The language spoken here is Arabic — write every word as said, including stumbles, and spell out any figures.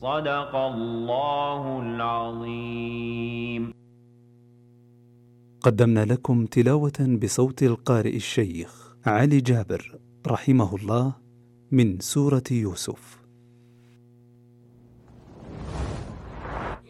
صدق الله العظيم. قدمنا لكم تلاوة بصوت القارئ الشيخ علي جابر رحمه الله من سورة يوسف.